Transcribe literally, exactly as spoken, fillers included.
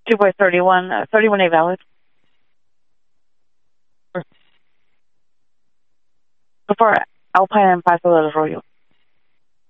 two by thirty-one, uh, thirty-one A valid. Before Alpine and Paso del Arroyo.